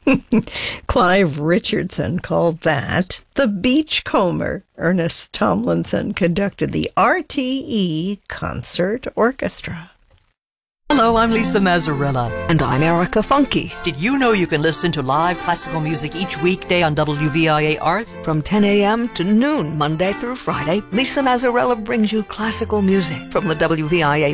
Clive Richardson called that the Beachcomber. Ernest Tomlinson conducted the RTE Concert Orchestra. Hello, I'm Lisa Mazzarella. And I'm Erica Funky. Did you know you can listen to live classical music each weekday on WVIA Arts? From 10 a.m. to noon, Monday through Friday, Lisa Mazzarella brings you classical music from the WVIA